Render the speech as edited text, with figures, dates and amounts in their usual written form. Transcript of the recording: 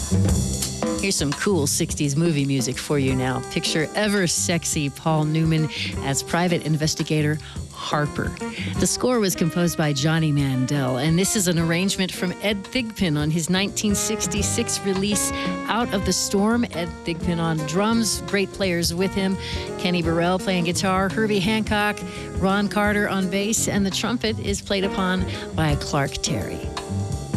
Here's some cool 60s movie music for you now. Picture ever sexy Paul Newman as private investigator Harper. The score was composed by Johnny Mandel, and this is an arrangement from Ed Thigpen on his 1966 release, Out of the Storm. Ed Thigpen on drums, great players with him. Kenny Burrell playing guitar, Herbie Hancock, Ron Carter on bass, and the trumpet is played upon by Clark Terry.